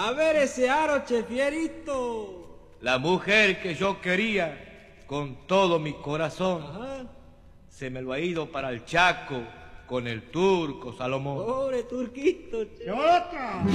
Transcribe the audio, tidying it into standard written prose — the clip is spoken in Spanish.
A ver ese aro, Chefierito. La mujer que yo quería con todo mi corazón. Ajá. Se me lo ha ido para el Chaco con el turco Salomón. Pobre turquito, che. ¡Qué otra!